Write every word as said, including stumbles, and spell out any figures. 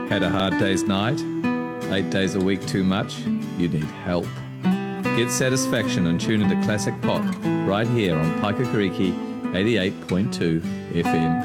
Had a hard day's night? Eight days a week too much? You need help. Get satisfaction and tune into classic pop right here on Paikakariki eighty-eight point two F M.